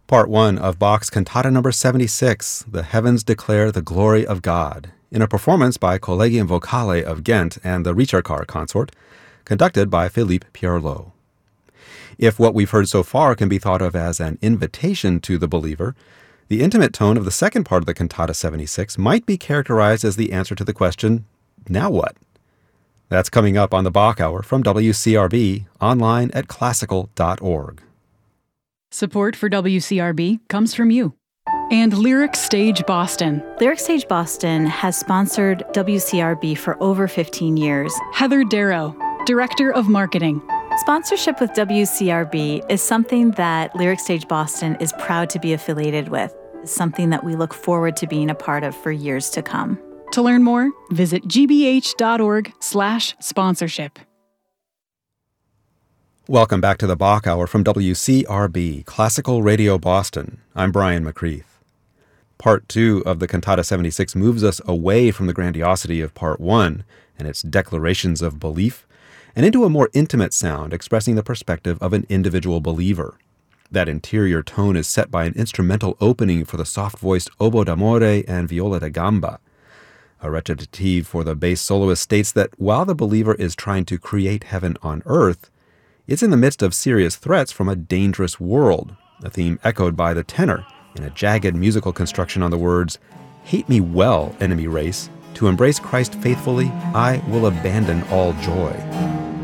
Part 1 of Bach's Cantata No. 76, The Heavens Declare the Glory of God, in a performance by Collegium Vocale of Ghent and the Ricercar Consort, conducted by Philippe Pierlot. If what we've heard so far can be thought of as an invitation to the believer, the intimate tone of the second part of the Cantata 76 might be characterized as the answer to the question, now what? That's coming up on the Bach Hour from WCRB, online at classical.org. Support for WCRB comes from you. And Lyric Stage Boston. Lyric Stage Boston has sponsored WCRB for over 15 years. Heather Darrow, Director of Marketing. Sponsorship with WCRB is something that Lyric Stage Boston is proud to be affiliated with. It's something that we look forward to being a part of for years to come. To learn more, visit gbh.org/sponsorship. Welcome back to the Bach Hour from WCRB, Classical Radio Boston. I'm Brian McCreath. Part 2 of the Cantata 76 moves us away from the grandiosity of Part 1 and its declarations of belief, and into a more intimate sound expressing the perspective of an individual believer. That interior tone is set by an instrumental opening for the soft-voiced oboe d'amore and viola da gamba. A recitative for the bass soloist states that while the believer is trying to create heaven on earth, it's in the midst of serious threats from a dangerous world, a theme echoed by the tenor in a jagged musical construction on the words, "Hate me well, enemy race. To embrace Christ faithfully, I will abandon all joy."